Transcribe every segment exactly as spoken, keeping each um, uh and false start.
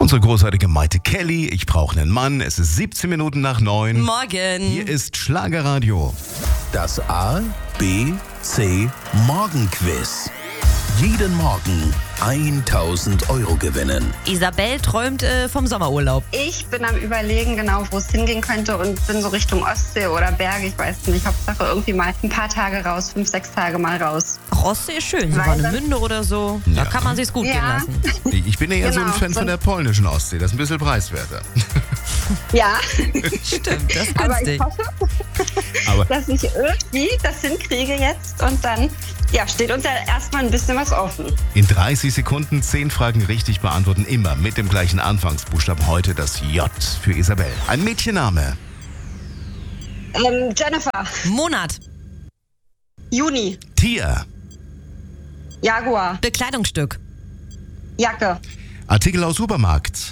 Unsere großartige Maite Kelly, ich brauche einen Mann. Es ist siebzehn Minuten nach neun. Morgen. Hier ist Schlagerradio. Das A, B, C Morgenquiz. Jeden Morgen tausend Euro gewinnen. Isabel träumt äh, vom Sommerurlaub. Ich bin am Überlegen, genau, wo es hingehen könnte und bin so Richtung Ostsee oder Berge, ich weiß nicht. Hauptsache irgendwie mal ein paar Tage raus, fünf, sechs Tage mal raus. Ach, Ostsee ist schön, so Weil Warnemünde oder so. Da Ja. kann man sich's gut Ja. gehen lassen. Ich bin ja eher so ein Genau, Fan so- von der polnischen Ostsee. Das ist ein bisschen preiswerter. Ja, Stimmt, das ist aber ich günstig. hoffe, Aber dass ich irgendwie das hinkriege jetzt und dann ja, steht uns ja erstmal ein bisschen was offen. in dreißig Sekunden zehn Fragen richtig beantworten. Immer mit dem gleichen Anfangsbuchstaben. Heute das J für Isabel. Ein Mädchenname. Ähm, Jennifer, Monat, Juni, Tier. Jaguar, Bekleidungsstück, Jacke, Artikel aus Supermarkt.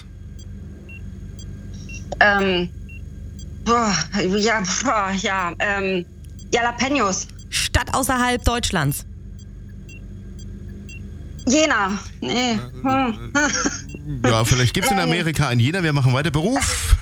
ähm, boah, ja, boah, ja, ähm, Jalapenos, Stadt außerhalb Deutschlands, Jena, nee, hm. Ja, vielleicht gibt es in Amerika einen Jena. Wir machen weiter. Beruf.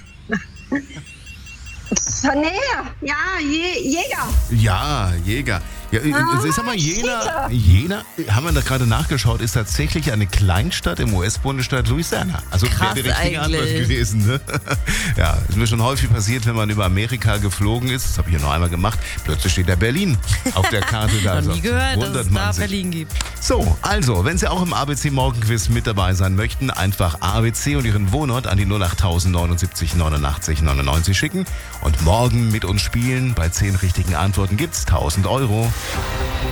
Nee, ja, Je Jäger. Ja, Jäger. Ja, Ah, äh, sag mal, Jena, Cheater. Jena, haben wir da gerade nachgeschaut, ist tatsächlich eine Kleinstadt im U S-Bundesstaat Louisiana. Also Krass wäre die richtige eigentlich. Antwort gewesen. Ne? Ja, ist mir schon häufig passiert, wenn man über Amerika geflogen ist. Das habe ich ja noch einmal gemacht. Plötzlich steht da Berlin auf der Karte. Da noch nie gehört, dass wundert es man da sich. Berlin gibt. So, also, wenn Sie auch im A B C Morgenquiz mit dabei sein möchten, einfach A B C und Ihren Wohnort an die null acht neunundsiebzig neunundachtzig neunundneunzig schicken und morgen mit uns spielen. Bei zehn richtigen Antworten gibt's tausend Euro.